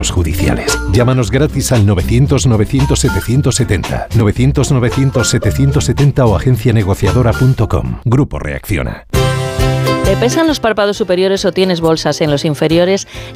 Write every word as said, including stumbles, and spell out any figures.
judiciales. Llámanos gratis al novecientos novecientos setecientos setenta, novecientos novecientos setecientos setenta o agencia negociadora punto com. Grupo Reacciona. ¿Te pesan los párpados superiores o tienes bolsas en los inferiores?